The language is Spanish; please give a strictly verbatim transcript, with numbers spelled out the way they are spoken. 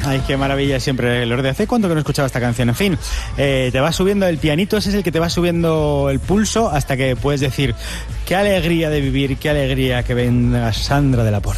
Ay, qué maravilla siempre, Lourdes. ¿Hace cuánto que no escuchaba esta canción? En fin, eh, te va subiendo el pianito, ese es el que te va subiendo el pulso hasta que puedes decir qué alegría de vivir, qué alegría que venga Sandra de la Porta.